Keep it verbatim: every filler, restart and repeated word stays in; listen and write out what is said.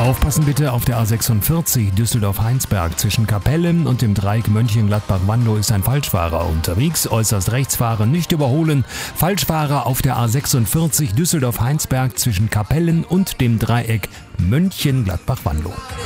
Aufpassen bitte auf der A sechsundvierzig Düsseldorf-Heinsberg. Zwischen Kapelle und dem Dreieck Mönchengladbach-Wandow ist ein Falschfahrer unterwegs. Äußerst rechts fahren, nicht überholen. Falschfahrer auf der A sechsundvierzig Düsseldorf-Heinsberg zwischen Kapellen und dem Dreieck Mönchengladbach-Wandow.